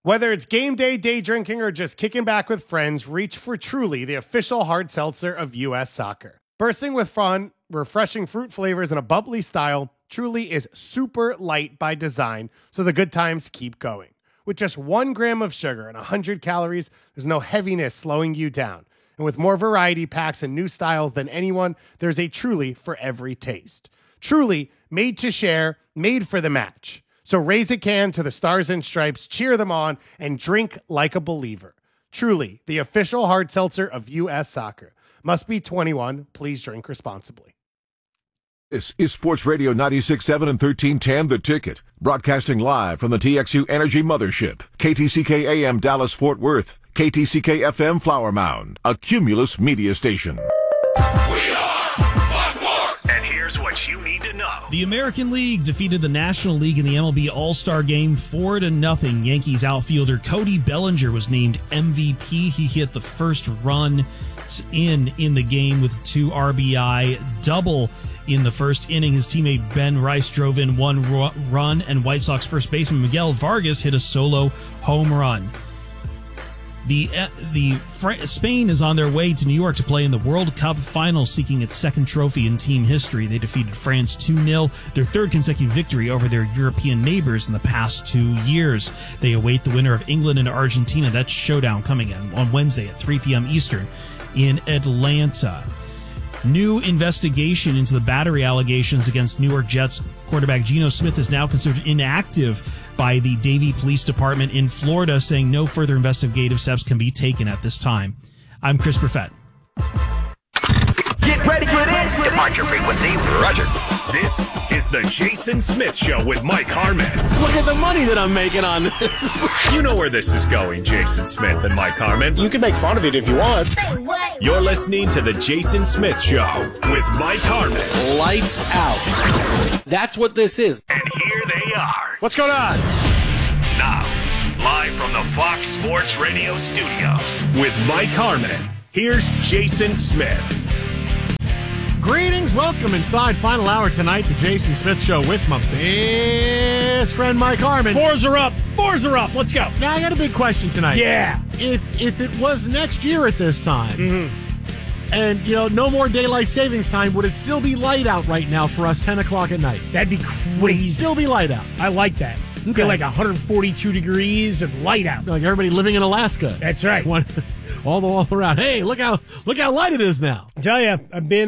Whether it's game day, day drinking, or just kicking back with friends, reach for Truly, the official hard seltzer of U.S. Soccer. Bursting with fun, refreshing fruit flavors, and a bubbly style, Truly is super light by design, so the good times keep going. With just 1 gram of sugar and 100 calories, there's no heaviness slowing you down. And with more variety packs and new styles than anyone, there's a Truly for every taste. Truly, made to share, made for the match. So raise a can to the Stars and Stripes, cheer them on, and drink like a believer. Truly, the official hard seltzer of U.S. Soccer. Must be 21. Please drink responsibly. This is Sports Radio 96.7 and 1310 The Ticket. Broadcasting live from the TXU Energy Mothership. KTCK AM Dallas Fort Worth. KTCK FM Flower Mound. A Cumulus media station. We are Fox Sports! And here's what you need to know. The American League defeated the National League in the MLB All-Star Game 4-0. Yankees outfielder Cody Bellinger was named MVP. He hit the first run in the game with a 2 RBI double in the first inning. His teammate Ben Rice drove in 1 run, and White Sox first baseman Miguel Vargas hit a solo home run. Spain is on their way to New York to play in the World Cup final, seeking its second trophy in team history. They defeated France 2-0, their third consecutive victory over their European neighbors in the past 2 years. They await the winner of England and Argentina. That showdown coming in on Wednesday at 3 p.m. Eastern in Atlanta. New investigation into the battery allegations against New York Jets quarterback Geno Smith is now considered inactive by the Davie Police Department in Florida, saying no further investigative steps can be taken at this time. I'm Chris Buffett. Get ready for this! Depart your frequency, Roger. This is the Jason Smith Show with Mike Harmon. Look at the money that I'm making on this. You know where this is going, Jason Smith and Mike Harmon. You can make fun of it if you want. You're listening to the Jason Smith Show with Mike Harmon. Lights out. That's what this is. And here they are. What's going on? Now, live from the Fox Sports Radio studios with Mike Harmon, here's Jason Smith. Greetings, welcome inside final hour tonight, the Jason Smith Show with my best friend Mike Harmon. Fours are up, let's go. Now I got a big question tonight. Yeah. If it was next year at this time, and no more daylight savings time, would it still be light out right now for us 10 o'clock at night? That'd be Would it crazy. still be light out? I like that. Okay. Feel like 142 degrees and light out. Like everybody living in Alaska. That's right. All around. Hey, look how light it is now. I tell you, I've been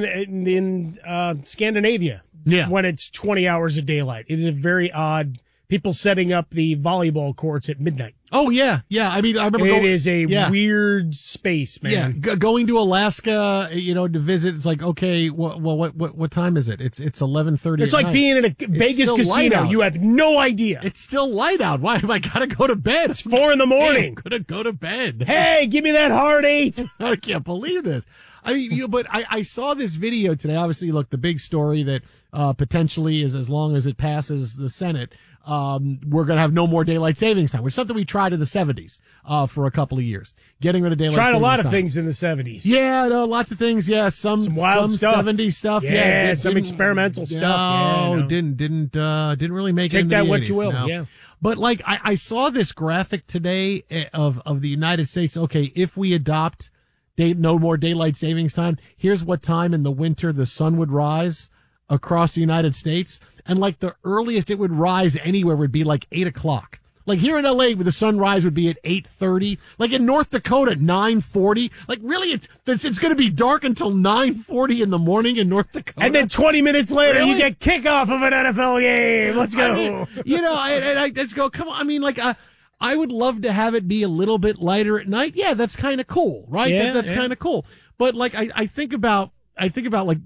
in Scandinavia. Yeah. When it's 20 hours of daylight. It is a very odd. People setting up the volleyball courts at midnight. Oh yeah. I mean, I remember It is a weird space, man. Yeah, going to Alaska, to visit. It's like, okay, what time is it? It's 11:30. It's like being in a Vegas casino. You have no idea. It's still light out. Why have I got to go to bed? It's 4 a.m. I'm gonna go to bed. Hey, give me that hard 8. I can't believe this. I mean, but I saw this video today. Obviously, look, the big story that potentially is, as long as it passes the Senate, we're going to have no more daylight savings time, which is something we tried in the 70s for a couple of years. Getting rid of daylight savings time. Tried a lot of things in the 70s. Yeah, no, lots of things. Yeah, some wild stuff. 70s stuff. Yeah, some experimental stuff. No, didn't really make it. Take into that the what 80s, you will. no. Yeah. But like I saw this graphic today of the United States. Okay, if we adopt no more daylight savings time, here's what time in the winter the sun would rise across the United States. And like the earliest it would rise anywhere would be like 8 o'clock. Like here in LA, the sunrise would be at 8:30. Like in North Dakota, 9:40. Like really, it's going to be dark until 9:40 in the morning in North Dakota. And then 20 minutes later, Really? you get kickoff of an NFL game. Let's go. I mean, I let's go. Come on. I mean, like, I would love to have it be a little bit lighter at night. Yeah, that's kind of cool, right? Yeah, That's kind of cool. But like, I think about like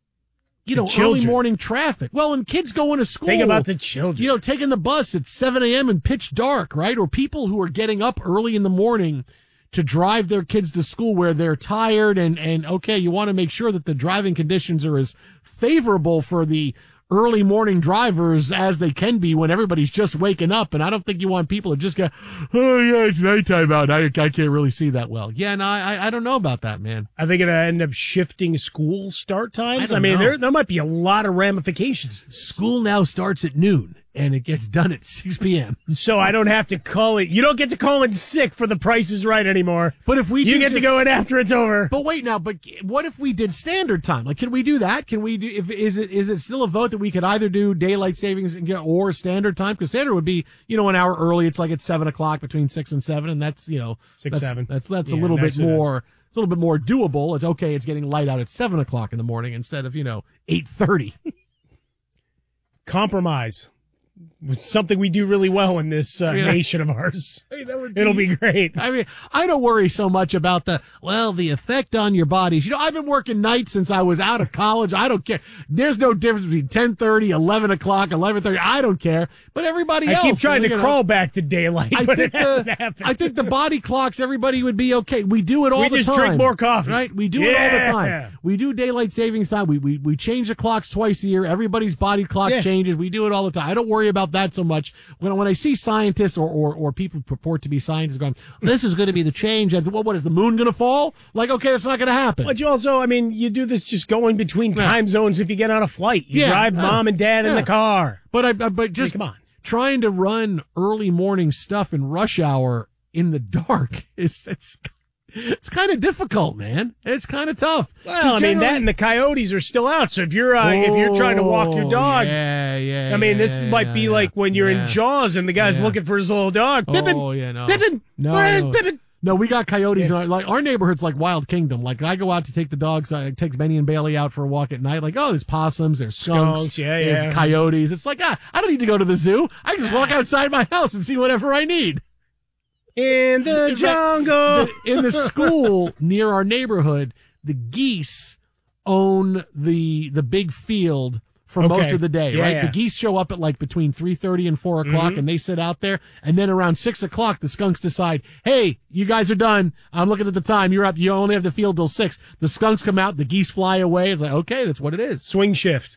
early children. morning traffic. Well, and kids going to school. Think about the children. Taking the bus at 7 a.m. and pitch dark, right? Or people who are getting up early in the morning to drive their kids to school where they're tired and okay, you want to make sure that the driving conditions are as favorable for the early morning drivers as they can be when everybody's just waking up. And I don't think you want people to just go, oh yeah, it's nighttime out. I can't really see that well. Yeah, no, I don't know about that, man. Are they going to end up shifting school start times? I don't mean, know. there might be a lot of ramifications to this. School now starts at noon and it gets done at 6 p.m. So I don't have to call it. You don't get to call in sick for The Price is Right anymore. But if we you get to go in after it's over. But wait now, but what if we did standard time? Like, can we do that? Can we do, is it still a vote that we could either do daylight savings or standard time? Because standard would be, an hour early. It's like at 7 o'clock, between 6 and 7. And that's, 6, 7. That's a little bit more, it's a little bit more doable. It's okay. It's getting light out at 7 o'clock in the morning instead of, 8:30. Compromise. It's something we do really well in this nation of ours. It'll be great. I mean, I don't worry so much about the effect on your bodies. I've been working nights since I was out of college. I don't care. There's no difference between 10:30, 11 o'clock, 11:30. I don't care. But everybody else. I keep trying to crawl back to daylight, but it hasn't happened. I think the body clocks, everybody would be okay. We do it all the time. We just drink more coffee. Right? We do it all the time. We do daylight savings time. We change the clocks twice a year. Everybody's body clock changes. We do it all the time. I don't worry about that so much. When I see scientists or people purport to be scientists going, this is going to be the change. And what is the moon going to fall? Like, okay, that's not going to happen. But you also, you do this just going between time zones if you get on a flight. You drive mom and dad in the car. But just come on. Trying to run early morning stuff in rush hour in the dark it's kind of difficult, man. It's kind of tough. Well, that and the coyotes are still out. So if you're trying to walk your dog, this might be like when you're in Jaws and the guy's looking for his little dog. Pippin, Pippin, where's Pippin? No, we got coyotes in our neighborhood's like Wild Kingdom. Like, I go out to take the dogs, I take Benny and Bailey out for a walk at night. Like, there's possums, there's skunks, there's coyotes. It's like, I don't need to go to the zoo. I just walk outside my house and see whatever I need. In the jungle. In the school near our neighborhood, the geese own the big field for most of the day, right? The geese show up at like between 3:30 and 4 o'clock, and they sit out there. And then around 6 o'clock, the skunks decide, hey, you guys are done. I'm looking at the time. You're up. You only have the field till 6. The skunks come out. The geese fly away. It's like, okay, that's what it is. Swing shift.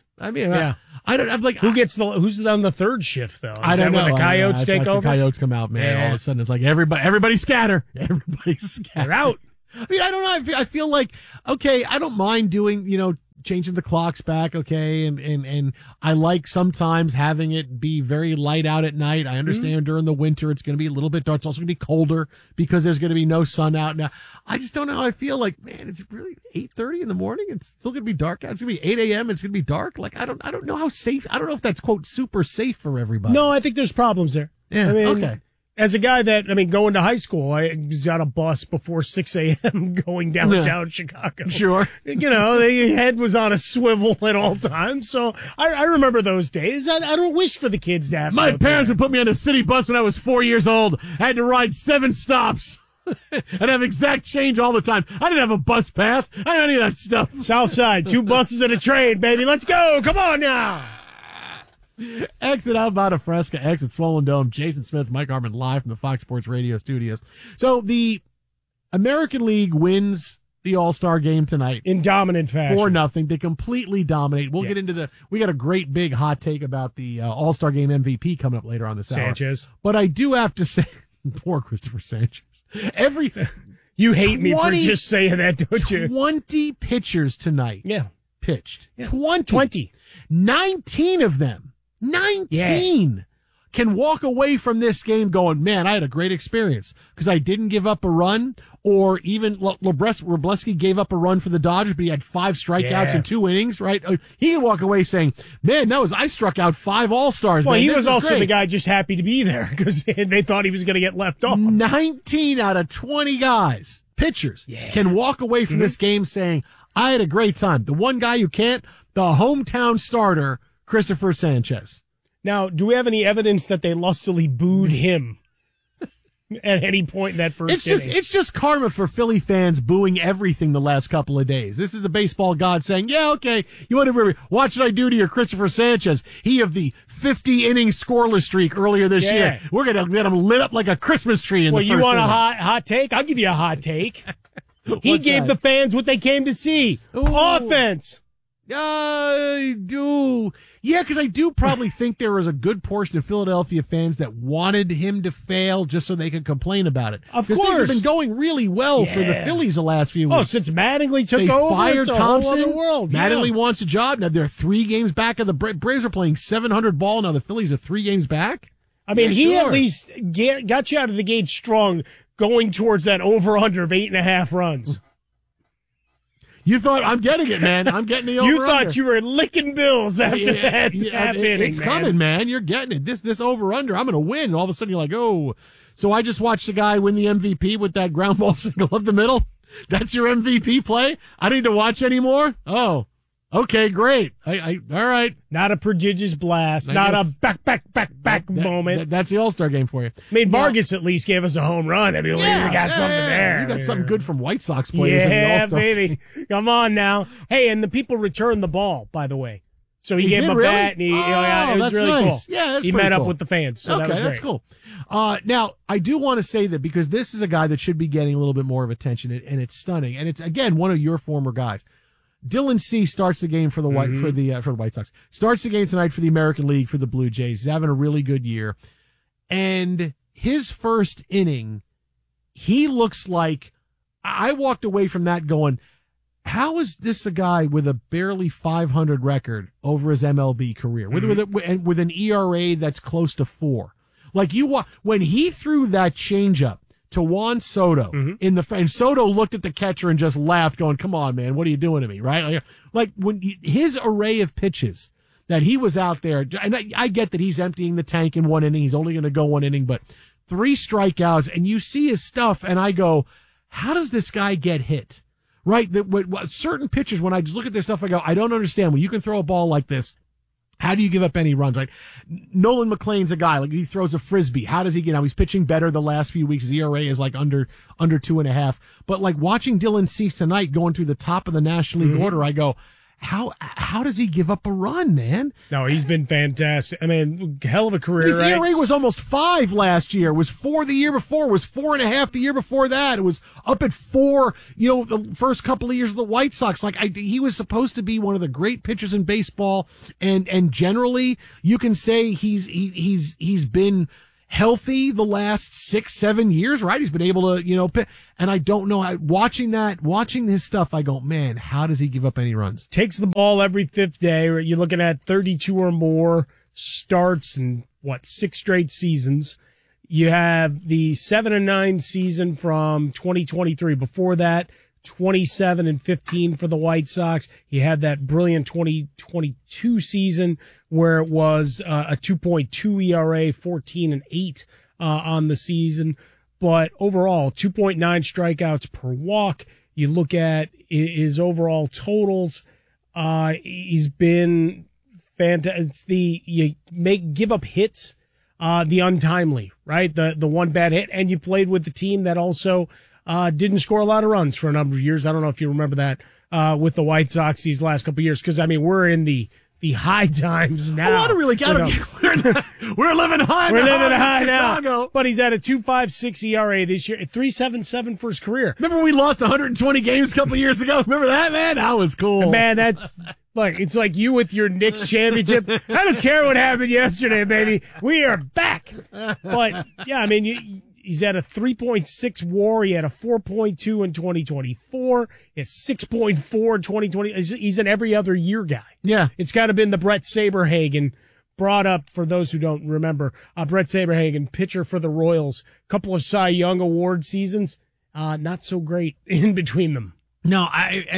Who's on the third shift though? I don't know. When the coyotes take over? The coyotes come out, man. All of a sudden it's like everybody scatter. Everybody scatter. They're out. I don't know. I feel like, okay, I don't mind doing, changing the clocks back, okay, and I like sometimes having it be very light out at night. I understand during the winter it's going to be a little bit dark. It's also going to be colder because there's going to be no sun out. Now, I just don't know how I feel like, man, it's really 8:30 in the morning. It's still going to be dark out. It's going to be 8 a.m. It's going to be dark. Like, I don't know how safe. I don't know if that's, quote, super safe for everybody. No, I think there's problems there. Yeah, okay. As a guy that, going to high school, I was on a bus before 6 a.m. going downtown Chicago. Sure. The head was on a swivel at all times. So I remember those days. I don't wish for the kids to have. My parents would put me on a city bus when I was 4 years old. I had to ride 7 stops and have exact change all the time. I didn't have a bus pass. I didn't have any of that stuff. South Side, 2 buses and a train, baby. Let's go. Come on now. Exit out of Fresca, exit Swollen Dome. Jason Smith, Mike Harmon, live from the Fox Sports Radio studios. So the American League wins the All-Star game tonight in dominant fashion, 4-0. They completely dominate. We'll get into we got a great big hot take about the All-Star game MVP coming up later on this hour. Sanchez, but I do have to say, poor Christopher Sanchez. You hate me for just saying that, don't you? 20 pitchers tonight. Pitched. Yeah. 20. 19 of them. 19 can walk away from this game going, man, I had a great experience because I didn't give up a run, or even Wroblewski gave up a run for the Dodgers, but he had 5 strikeouts in 2 innings, right? He can walk away saying, man, I struck out 5 All-Stars. Well, man. He was also the guy just happy to be there because they thought he was going to get left off. 19 out of 20 guys, pitchers, can walk away from this game saying, I had a great time. The one guy who can't, the hometown starter, Christopher Sanchez. Now, do we have any evidence that they lustily booed him at any point in that first inning? It's just karma for Philly fans booing everything the last couple of days. This is the baseball god saying, yeah, okay, you want to watch what I do to your Christopher Sanchez. He of the 50-inning scoreless streak earlier this year. We're going to get him lit up like a Christmas tree in the first inning. Well, you want a hot take? I'll give you a hot take. He gave the fans what they came to see. Offense. I do. Yeah, because I do probably think there was a good portion of Philadelphia fans that wanted him to fail just so they could complain about it. Of course. Things have been going really well for the Phillies the last few weeks. Oh, since Mattingly took they over, fired it's a Thompson. whole other world. Mattingly wants a job. Now they're 3 games back of the Braves are playing 700 ball. Now the Phillies are 3 games back. I mean, he at least got you out of the gate strong going towards that over-under of 8.5 runs. You thought, I'm getting it, man. I'm getting the over-under. You thought you were licking bills after that half inning, It's coming, man. You're getting it. This over-under, I'm going to win. All of a sudden, you're like, oh. So I just watched the guy win the MVP with that ground ball single up the middle. That's your MVP play? I don't need to watch anymore? Oh. Okay, great. All right. Not a prodigious blast. Not a back moment. That's the All-Star game for you. I mean, Vargas at least gave us a home run. I mean, we got something there. You got something good from White Sox players in the All-Star baby. Come on now. Hey, and the people returned the ball, by the way. So he gave him a bat, and it was really nice. cool. Yeah, that's he pretty met cool. up with the fans, so that was great. That's cool. Now, I do want to say that because this is a guy that should be getting a little bit more of attention, and it's stunning. And it's, again, one of your former guys. Dylan Cease starts the game for the White Sox. Starts the game tonight for the American League for the Blue Jays. He's having a really good year. And his first inning, he looks like I walked away from that going, how is this a guy with a barely 500 record over his MLB career with an ERA that's close to 4? Like when he threw that changeup to Juan Soto and Soto looked at the catcher and just laughed, going, "Come on, man, what are you doing to me?" Right? Like when his array of pitches that he was out there, and I get that he's emptying the tank in 1 inning. He's only going to go 1 inning, but 3 strikeouts, and you see his stuff, and I go, "How does this guy get hit?" Right? Certain pitchers, when I just look at their stuff, I go, "I don't understand. When you can throw a ball like this, how do you give up any runs?" Right? Nolan McLean's a guy, like he throws a frisbee. How does he get out? He's pitching better the last few weeks. His ERA is like under 2.5. But like watching Dylan Cease tonight going through the top of the National League order, I go, how does he give up a run, man? No, he's been fantastic. I mean, hell of a career. His ERA was almost 5 last year. It was 4 the year before. It was 4.5 the year before that. It was up at 4, the first couple of years of the White Sox. He was supposed to be one of the great pitchers in baseball. And generally you can say he's been healthy the last 6-7 years, right? He's been able to, and I don't know, watching his stuff, I go, man, how does he give up any runs? Takes the ball every 5th day. You're looking at 32 or more starts in 6 straight seasons. You have the 7-9 season from 2023. Before that, 27-15 for the White Sox. He had that brilliant 2022 season where it was a 2.2 ERA, 14-8 on the season. But overall, 2.9 strikeouts per walk. You look at his overall totals. He's been fantastic. It's give up hits, the untimely, right? The one bad hit, and you played with the team that also didn't score a lot of runs for a number of years. I don't know if you remember that with the White Sox these last couple of years, because I mean we're in the high times now. I don't really get it. We're living high. We're living high Chicago. now. But he's at a 2.56 ERA this year, 3.77 for his career. Remember we lost 120 games a couple of years ago? Remember that, man? That was cool. Man, that's it's like you with your Knicks championship. I don't care what happened yesterday, baby. We are back. But yeah, I mean he's at a 3.6 WAR. He had a 4.2 in 2024. He has 6.4 in 2020. He's an every other year guy. Yeah. It's kind of been the Brett Saberhagen brought up, for those who don't remember. Brett Saberhagen, pitcher for the Royals. Couple of Cy Young Award seasons. Not so great in between them. No,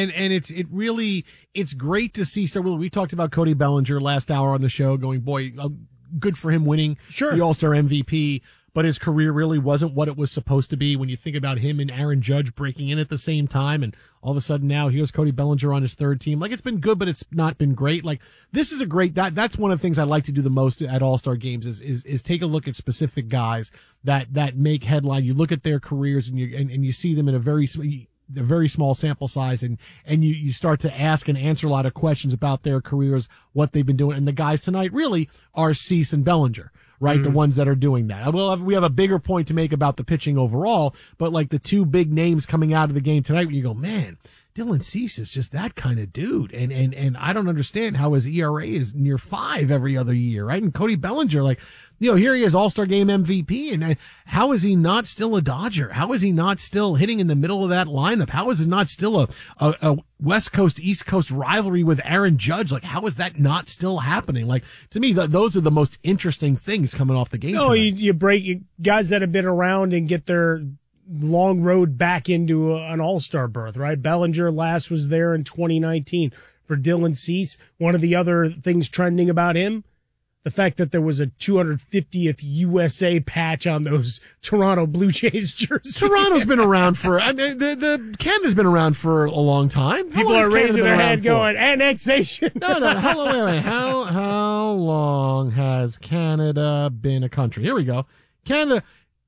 it's great to see. So we talked about Cody Bellinger last hour on the show going, boy, good for him winning the All-Star MVP. But his career really wasn't what it was supposed to be when you think about him and Aaron Judge breaking in at the same time. And all of a sudden now here's Cody Bellinger on his 3rd team. It's been good, but it's not been great. This is a great, that's one of the things I like to do the most at All-Star games is take a look at specific guys that make headline. You look at their careers and you see them in a very small sample size, and you start to ask and answer a lot of questions about their careers, what they've been doing. And the guys tonight really are Cease and Bellinger. Right, the ones that are doing that. We have a bigger point to make about the pitching overall, but the 2 big names coming out of the game tonight, when you go, man, Dylan Cease is just that kind of dude. And I don't understand how his ERA is near 5 every other year, right? And Cody Bellinger, like, here he is, All-Star Game MVP, and how is he not still a Dodger? How is he not still hitting in the middle of that lineup? How is it not still a West Coast, East Coast rivalry with Aaron Judge? Like, how is that not still happening? Like, to me, those are the most interesting things coming off the game. No, you break guys that have been around and get their long road back into an all-star berth, right? Bellinger last was there in 2019. For Dylan Cease, one of the other things trending about him, the fact that there was a 250th USA patch on those Toronto Blue Jays jerseys. Toronto's been around for, the Canada's been around for a long time. People are raising their head going, annexation. No. How long has Canada been a country? Here we go. Canada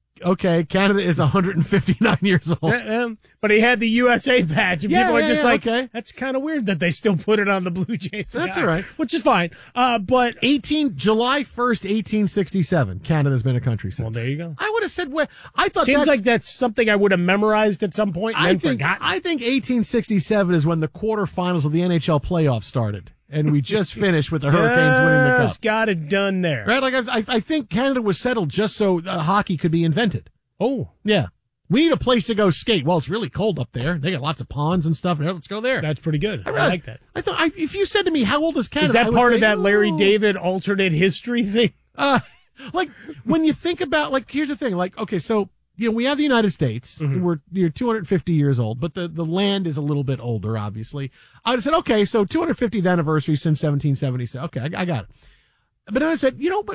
is 159 years old. But he had the USA patch, and people are just like, okay. That's kind of weird that they still put it on the Blue Jays. That's all right. Which is fine. But July 1st, 1867, Canada's been a country since. Well, there you go. I would have said, I thought seems like that's something I would have memorized at some point and then forgotten. I think 1867 is when the quarterfinals of the NHL playoffs started. And we just finished with the Hurricanes winning the cup. Just got it done there. Right? Like, I think Canada was settled just so hockey could be invented. Oh. Yeah. We need a place to go skate. Well, it's really cold up there. They got lots of ponds and stuff. Let's go there. That's pretty good. I like that. I thought, if you said to me, how old is Canada? Is that part of that Larry David alternate history thing? Like, when you think about, like, here's the thing. Like, okay, so, we have the United States. Mm-hmm. We're 250 years old, but the land is a little bit older, obviously. I said, okay, so 250th anniversary since 1777. Okay, I got it. But then I said, but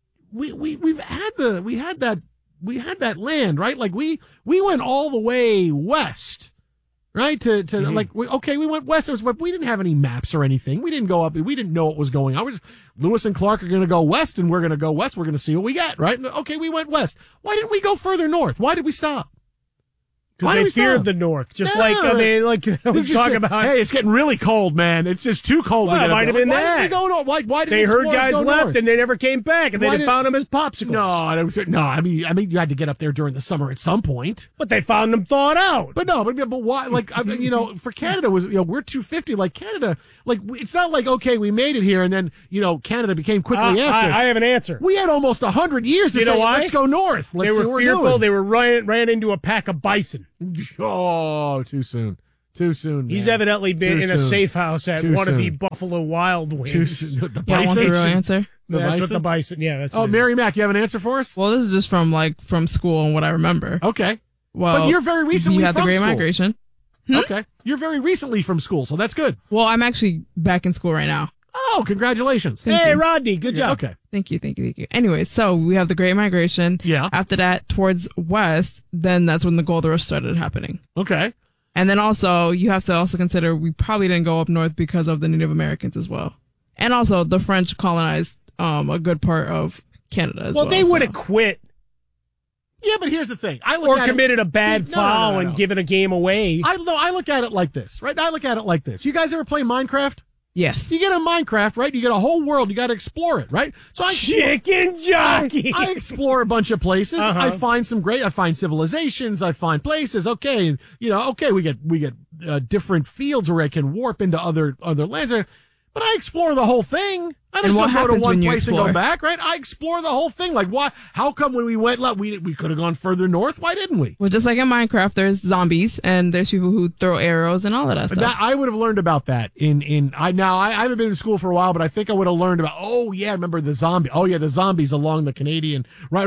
we had that land, right? Like we went all the way west, right? To we went west, but we didn't have any maps or anything. We didn't go up. We didn't know what was going on. Lewis and Clark are going to go west, and we're going to go west. We're going to see what we get, right? Okay, we went west. Why didn't we go further north? Why did we stop? Because they feared the north. Just like I was talking about. Hey, it's getting really cold, man. It's just too cold. Well, it might have been that. Why did we go north? Why did they heard guys left north? and they never came back, and they found them as popsicles. No. I mean, you had to get up there during the summer at some point. But they found them thawed out. But why? Like, for Canada we're 250. Like Canada, like it's not like we made it here and then Canada became quickly after. I have an answer. We had almost 100 years to say let's go north. They were fearful. They were ran into a pack of bison. Oh, too soon. Man. He's evidently been in a safe house at one of the Buffalo Wild Wings. The bison? Real answer? That's what the bison. Yeah. That's Mary Mac, you have an answer for us? Well, this is just from school and what I remember. Okay. Well, but you're very recently you had from the Great school. Migration. Okay. You're very recently from school, so that's good. Well, I'm actually back in school right now. Oh, congratulations. Hey, Rodney, good job. Okay. Thank you. Anyway, so we have the Great Migration. Yeah. After that, towards west, then that's when the gold rush started happening. Okay. And then also, you have to also consider we probably didn't go up north because of the Native Americans as well. And also, the French colonized a good part of Canada as well. Well, they would have quit. Yeah, but here's the thing. Committed a bad foul and given a game away. I look at it like this, right? You guys ever play Minecraft? Yes. You get a Minecraft, right? You get a whole world. You got to explore it, right? So Chicken jockey. I explore a bunch of places. I find I find civilizations. I find places. Okay. We get different fields where I can warp into other lands. But I explore the whole thing. I don't just go to one place and go back, right? I explore the whole thing. Like, why? How come when we went left, we could have gone further north? Why didn't we? Well, just like in Minecraft, there's zombies and there's people who throw arrows and all of that stuff. I would have learned about that I haven't been in school for a while, but I think I would have learned about. Oh yeah, remember the zombie? Oh yeah, the zombies along the Canadian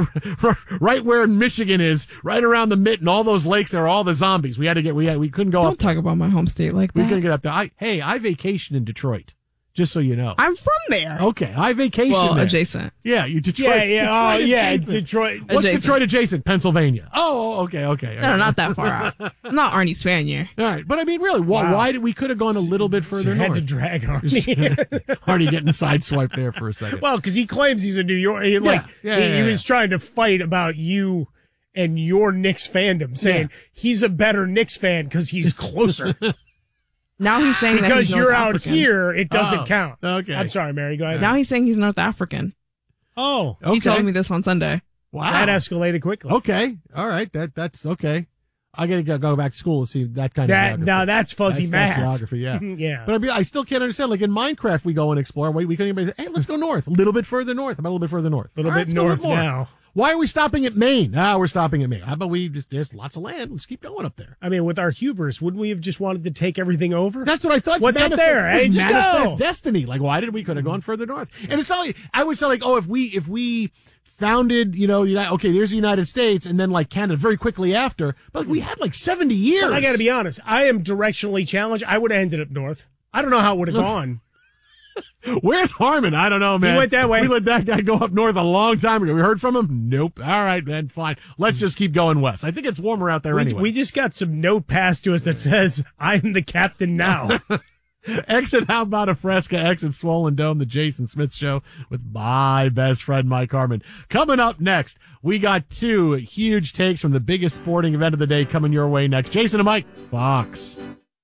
right where Michigan is, right around the Mitten, all those lakes there are all the zombies. We couldn't go. Don't talk about my home state like that. We couldn't get up there. I vacation in Detroit. Just so you know. I'm from there. Okay, I vacation there. Adjacent. Yeah, you Detroit. Detroit. What's Detroit adjacent? Pennsylvania. Oh, okay. No, not that far out. I'm not Arnie Spanier. All right, but I mean, really, why did we could have gone a little bit further north? Had to drag Arnie. Arnie getting sideswiped there for a second. Well, because he claims he's a New York. He was trying to fight about you and your Knicks fandom, saying he's a better Knicks fan because he's closer. Now he's saying that because he's you're North out African. here, it doesn't count. Okay. I'm sorry, Mary. Go ahead. Now he's saying he's North African. Oh, He told me this on Sunday. Wow. That escalated quickly. Okay. All right. That's okay. I got to go back to school to see that kind of geography. Now that's fuzzy math. Geography, yeah. Yeah. But I still can't understand. Like in Minecraft, we go and explore. We couldn't even say, hey, let's go north. A little bit further north. About a little bit further north. A little bit north now. Why are we stopping at Maine? We're stopping at Maine. How about there's lots of land. Let's keep going up there. I mean, with our hubris, wouldn't we have just wanted to take everything over? That's what I thought. What's up there? Hey, just manifest go. destiny. Like, why did we could have gone further north? And it's not like, I would say like, oh, if we founded, okay, there's the United States and then like Canada very quickly after, but we had like 70 years. Well, I got to be honest. I am directionally challenged. I would have ended up north. I don't know how it would have gone. Where's Harmon? I don't know, man. He went that way. We let that guy go up north a long time ago. We heard from him? Nope. All right, man, fine. Let's just keep going west. I think it's warmer out there anyway. We just got some note passed to us that says, I'm the captain now. Exit How About a Fresca, exit Swollen Dome, the Jason Smith Show with my best friend, Mike Harmon. Coming up next, we got 2 huge takes from the biggest sporting event of the day coming your way next. Jason and Mike, Fox.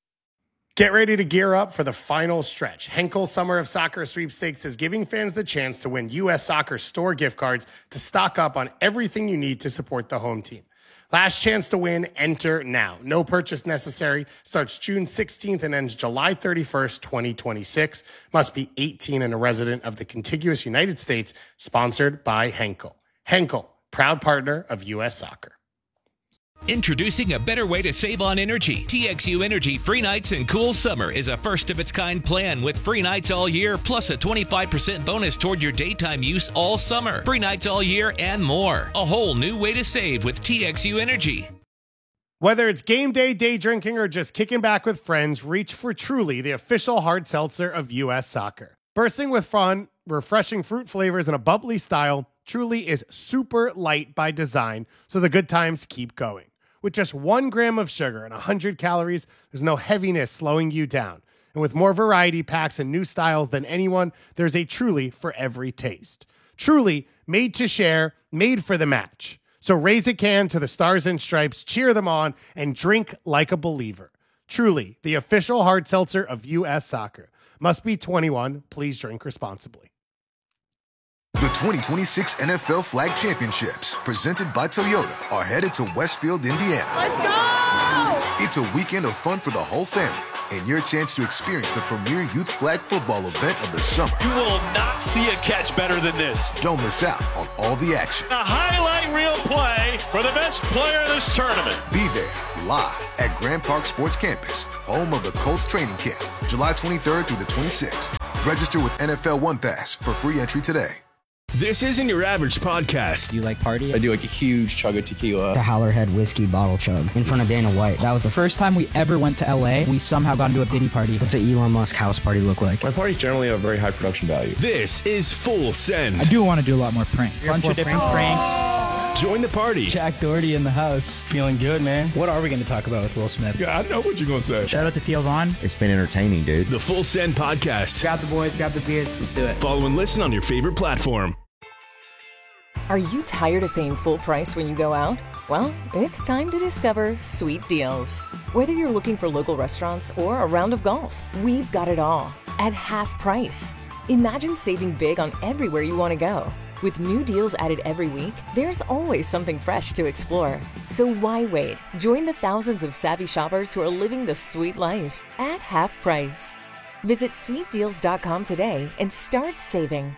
Get ready to gear up for the final stretch. Henkel Summer of Soccer Sweepstakes is giving fans the chance to win U.S. Soccer store gift cards to stock up on everything you need to support the home team. Last chance to win, enter now. No purchase necessary. Starts June 16th and ends July 31st, 2026. Must be 18 and a resident of the contiguous United States. Sponsored by Henkel. Henkel, proud partner of U.S. Soccer. Introducing a better way to save on energy. TXU Energy Free Nights and Cool Summer is a first-of-its-kind plan with free nights all year, plus a 25% bonus toward your daytime use all summer. Free nights all year and more. A whole new way to save with TXU Energy. Whether it's game day, day drinking, or just kicking back with friends, reach for Truly, the official hard seltzer of U.S. Soccer. Bursting with fun, refreshing fruit flavors, and a bubbly style, Truly is super light by design, so the good times keep going. With just 1 gram of sugar and 100 calories, there's no heaviness slowing you down. And with more variety packs and new styles than anyone, there's a Truly for every taste. Truly, made to share, made for the match. So raise a can to the Stars and Stripes, cheer them on, and drink like a believer. Truly, the official hard seltzer of U.S. Soccer. Must be 21. Please drink responsibly. The 2026 NFL Flag Championships, presented by Toyota, are headed to Westfield, Indiana. Let's go! It's a weekend of fun for the whole family and your chance to experience the premier youth flag football event of the summer. You will not see a catch better than this. Don't miss out on all the action. A highlight reel play for the best player of this tournament. Be there live at Grand Park Sports Campus, home of the Colts training camp, July 23rd through the 26th. Register with NFL One Pass for free entry today. This isn't your average podcast. Do you like party? I do like a huge chug of tequila. The Howlerhead whiskey bottle chug in front of Dana White. That was the first time we ever went to LA. We somehow got into a Diddy party. What's an Elon Musk house party look like? My parties generally have very high production value. This is Full Send. I do want to do a lot more pranks. Bunch of different pranks. Join the party. Jack Doherty in the house. Feeling good, man. What are we going to talk about with Will Smith? Yeah, I know what you're going to say. Shout out to Theo Vaughn. It's been entertaining, dude. The Full Send Podcast. Grab the boys, grab the beers. Let's do it. Follow and listen on your favorite platform. Are you tired of paying full price when you go out? Well, it's time to discover Sweet Deals. Whether you're looking for local restaurants or a round of golf, we've got it all at half price. Imagine saving big on everywhere you want to go. With new deals added every week, there's always something fresh to explore. So why wait? Join the thousands of savvy shoppers who are living the sweet life at half price. Visit sweetdeals.com today and start saving.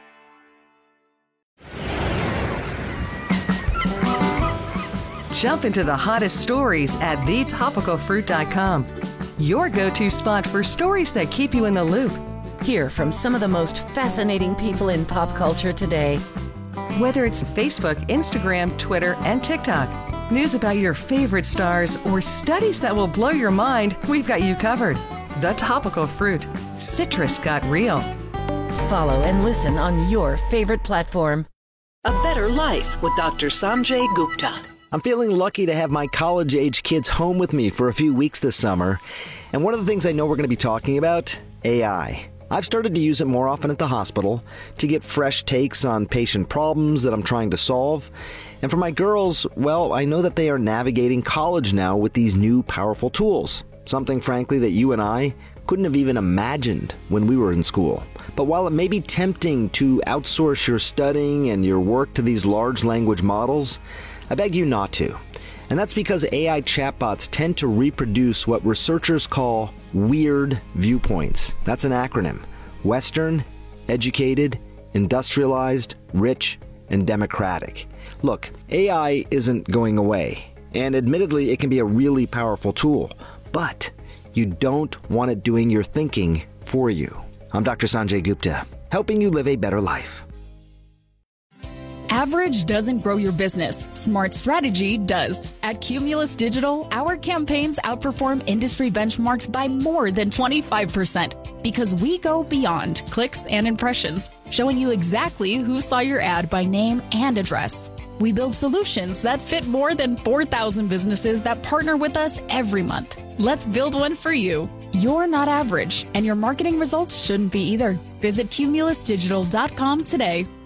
Jump into the hottest stories at thetopicalfruit.com. Your go-to spot for stories that keep you in the loop. Hear from some of the most fascinating people in pop culture today. Whether it's Facebook, Instagram, Twitter, and TikTok, news about your favorite stars, or studies that will blow your mind, we've got you covered. The Topical Fruit. Citrus got real. Follow and listen on your favorite platform. A Better Life with Dr. Sanjay Gupta. I'm feeling lucky to have my college-age kids home with me for a few weeks this summer. And one of the things I know we're going to be talking about, AI. I've started to use it more often at the hospital to get fresh takes on patient problems that I'm trying to solve. And for my girls, well, I know that they are navigating college now with these new powerful tools. Something, frankly, that you and I couldn't have even imagined when we were in school. But while it may be tempting to outsource your studying and your work to these large language models, I beg you not to. And that's because AI chatbots tend to reproduce what researchers call weird viewpoints. That's an acronym. Western, educated, industrialized, rich, and democratic. Look, AI isn't going away, and admittedly, it can be a really powerful tool, but you don't want it doing your thinking for you. I'm Dr. Sanjay Gupta, helping you live a better life. Average doesn't grow your business. Smart strategy does. At Cumulus Digital, our campaigns outperform industry benchmarks by more than 25% because we go beyond clicks and impressions, showing you exactly who saw your ad by name and address. We build solutions that fit more than 4,000 businesses that partner with us every month. Let's build one for you. You're not average, and your marketing results shouldn't be either. Visit cumulusdigital.com today.